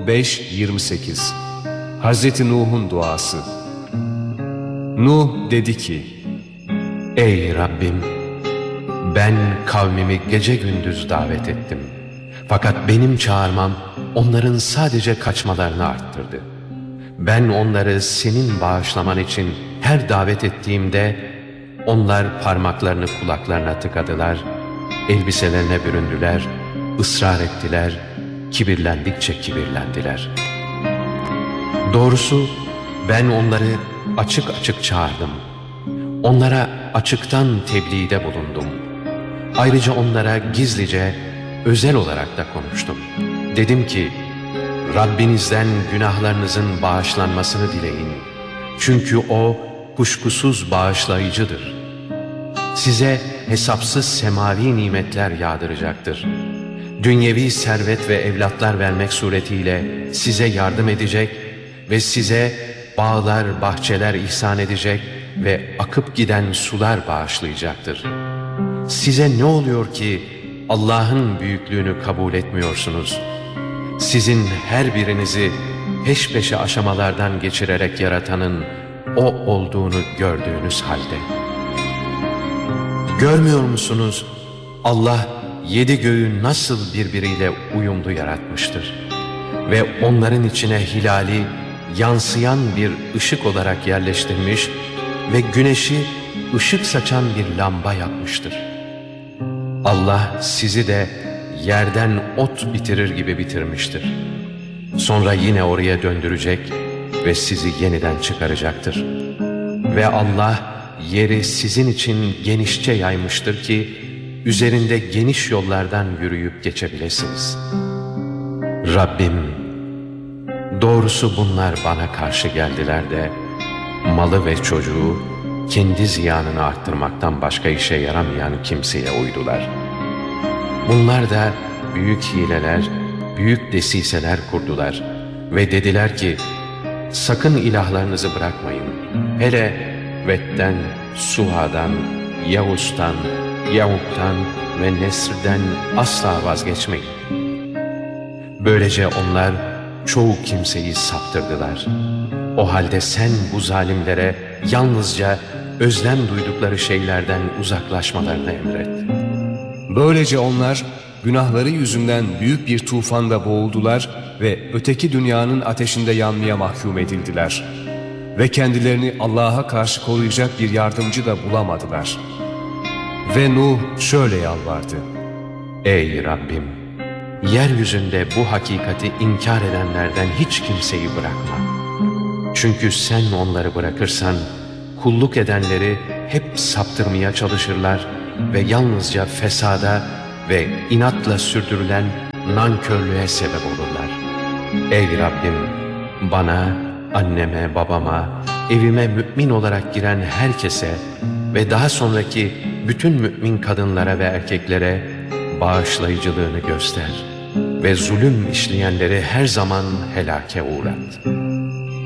5:28. Hazreti Nuh'un duası. Nuh dedi ki: Ey Rabbim! Ben kavmimi gece gündüz davet ettim. Fakat benim çağırmam onların sadece kaçmalarını arttırdı. Ben onları senin bağışlaman için her davet ettiğimde onlar parmaklarını kulaklarına tıkadılar, elbiselerine büründüler, ısrar ettiler, kibirlendikçe kibirlendiler. Doğrusu ben onları açık açık çağırdım. Onlara açıktan tebliğde bulundum. Ayrıca onlara gizlice, özel olarak da konuştum. Dedim ki, Rabbinizden günahlarınızın bağışlanmasını dileyin. Çünkü O kuşkusuz bağışlayıcıdır. Size hesapsız semavi nimetler yağdıracaktır. Dünyevi servet ve evlatlar vermek suretiyle size yardım edecek ve size bağlar, bahçeler ihsan edecek ve akıp giden sular bağışlayacaktır. Size ne oluyor ki Allah'ın büyüklüğünü kabul etmiyorsunuz? Sizin her birinizi peş peşe aşamalardan geçirerek yaratanın O olduğunu gördüğünüz halde. Görmüyor musunuz? Allah 7 göğü nasıl birbiriyle uyumlu yaratmıştır ve onların içine hilali yansıyan bir ışık olarak yerleştirmiş ve güneşi ışık saçan bir lamba yapmıştır. Allah sizi de yerden ot bitirir gibi bitirmiştir. Sonra yine oraya döndürecek ve sizi yeniden çıkaracaktır. Ve Allah yeri sizin için genişçe yaymıştır ki üzerinde geniş yollardan yürüyüp geçebilirsiniz. Rabbim, doğrusu bunlar bana karşı geldiler de malı ve çocuğu kendi ziyanını arttırmaktan başka işe yaramayan kimseye uydular. Bunlar da büyük hileler, büyük desiseler kurdular ve dediler ki, sakın ilahlarınızı bırakmayın. Hele Vet'ten, Suha'dan, Yavuz'tan, Yavuk'tan ve Nesr'den asla vazgeçmeyin. Böylece onlar çoğu kimseyi saptırdılar. O halde sen bu zalimlere yalnızca özlem duydukları şeylerden uzaklaşmalarını emret. Böylece onlar günahları yüzünden büyük bir tufanda boğuldular ve öteki dünyanın ateşinde yanmaya mahkum edildiler. Ve kendilerini Allah'a karşı koruyacak bir yardımcı da bulamadılar. Ve Nuh şöyle yalvardı: Ey Rabbim! Yeryüzünde bu hakikati inkar edenlerden hiç kimseyi bırakma. Çünkü sen onları bırakırsan kulluk edenleri hep saptırmaya çalışırlar ve yalnızca fesada ve inatla sürdürülen nankörlüğe sebep olurlar. Ey Rabbim! Bana, anneme, babama, evime mümin olarak giren herkese ve daha sonraki bütün mümin kadınlara ve erkeklere bağışlayıcılığını göster ve zulüm işleyenleri her zaman helake uğrat.